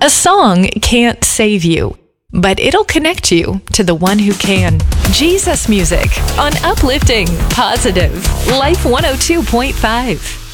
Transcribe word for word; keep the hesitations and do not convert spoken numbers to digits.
A song can't save you, but it'll connect you to the one who can. Jesus Music on Uplifting Positive Life one oh two point five.